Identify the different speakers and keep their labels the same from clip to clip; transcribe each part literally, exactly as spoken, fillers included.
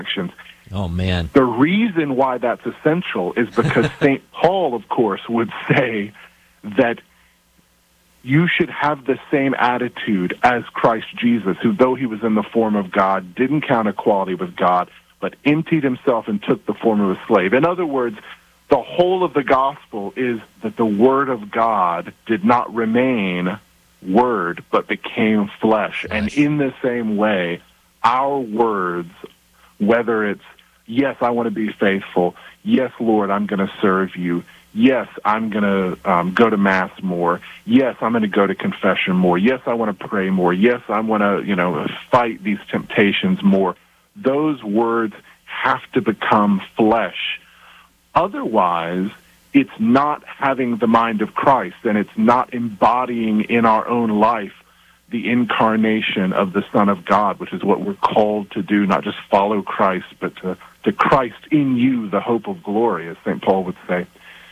Speaker 1: actions.
Speaker 2: Oh, man.
Speaker 1: The reason why that's essential is because Saint Paul, of course, would say that you should have the same attitude as Christ Jesus, who, though he was in the form of God, didn't count equality with God, but emptied himself and took the form of a slave. In other words, the whole of the gospel is that the Word of God did not remain Word, but became flesh.
Speaker 2: Flesh.
Speaker 1: And in the same way, our words, whether it's, yes, I want to be faithful, yes, Lord, I'm going to serve you, yes, I'm going to um, go to Mass more, yes, I'm going to go to confession more, yes, I want to pray more, yes, I want to, you know, fight these temptations more, those words have to become flesh. Otherwise, it's not having the mind of Christ, and it's not embodying in our own life the incarnation of the Son of God, which is what we're called to do, not just follow Christ, but to, to Christ in you, the hope of glory, as Saint Paul would say.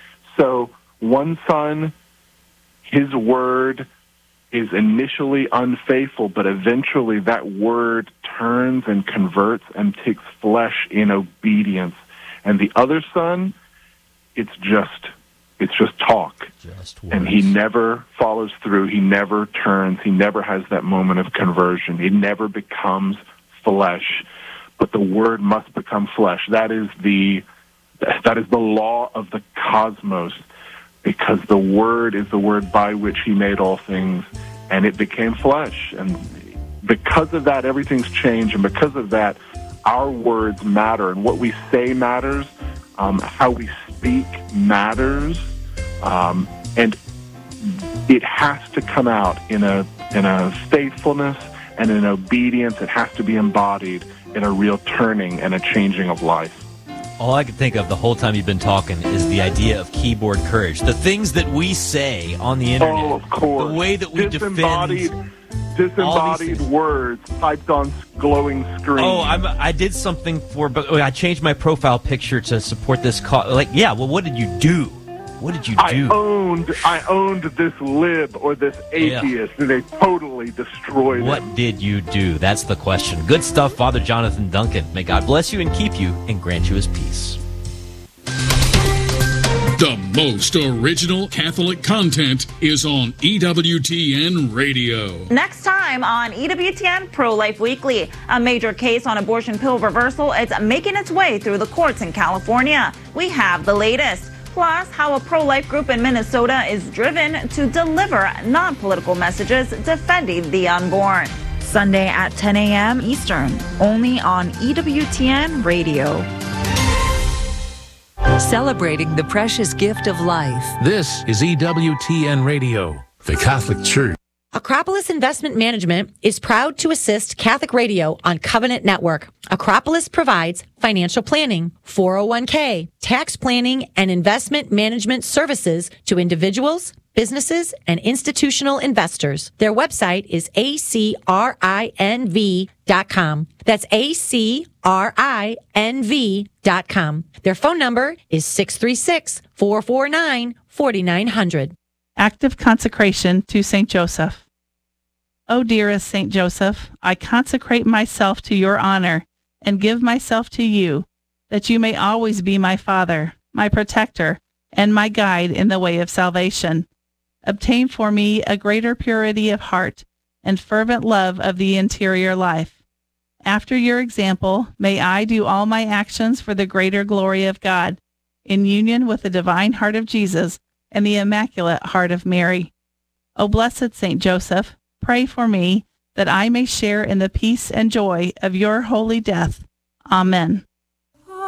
Speaker 1: So one son, his word is initially unfaithful, but eventually that word turns and converts and takes flesh in obedience. And the other son, it's just it's just talk.
Speaker 2: Just words.
Speaker 1: And he never follows through. He never turns. He never has that moment of conversion. He never becomes flesh. But the word must become flesh. That is the that is the law of the cosmos, because the word is the word by which he made all things, and it became flesh. And because of that, everything's changed, and because of that, our words matter, and what we say matters, um, how we speak matters, um, and it has to come out in a in a faithfulness and in obedience. It has to be embodied in a real turning and a changing of life.
Speaker 2: All I could think of the whole time you've been talking is the idea of keyboard courage. The things that we say on the internet.
Speaker 1: Oh, of course.
Speaker 2: The way that we
Speaker 1: disembodied,
Speaker 2: defend
Speaker 1: disembodied words typed on glowing screens.
Speaker 2: Oh, I'm, I did something for, but I changed my profile picture to support this cause. Like, yeah, well, what did you do? What did you do?
Speaker 1: I owned, I owned this lib or this atheist, yeah. and they totally destroyed
Speaker 2: what
Speaker 1: it.
Speaker 2: What did you do? That's the question. Good stuff, Father Jonathan Duncan. May God bless you and keep you and grant you his peace.
Speaker 3: The most original Catholic content is on E W T N Radio.
Speaker 4: Next time on E W T N Pro-Life Weekly, a major case on abortion pill reversal is making its way through the courts in California. We have the latest. Plus, how a pro-life group in Minnesota is driven to deliver non-political messages defending the unborn. Sunday at ten a.m. Eastern, only on E W T N Radio.
Speaker 5: Celebrating the precious gift of life.
Speaker 6: This is E W T N Radio, the Catholic Church.
Speaker 7: Acropolis Investment Management is proud to assist Catholic Radio on Covenant Network. Acropolis provides financial planning, four oh one k, tax planning, and investment management services to individuals, businesses, and institutional investors. Their website is A C R I N V dot com. That's A C R I N V dot com. Their phone number is six three six, four four nine, four nine zero zero.
Speaker 8: Active consecration to Saint Joseph. O dearest Saint Joseph, I consecrate myself to your honor and give myself to you, that you may always be my father, my protector, and my guide in the way of salvation. Obtain for me a greater purity of heart and fervent love of the interior life. After your example, may I do all my actions for the greater glory of God, in union with the divine heart of Jesus and the Immaculate Heart of Mary. O blessed Saint Joseph, pray for me that I may share in the peace and joy of your holy death. Amen.